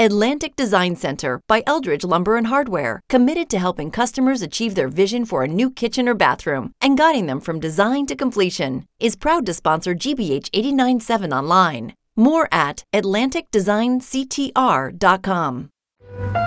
Atlantic Design Center by Eldridge Lumber and Hardware, committed to helping customers achieve their vision for a new kitchen or bathroom and guiding them from design to completion, is proud to sponsor GBH 89.7 online. More at AtlanticDesignCTR.com.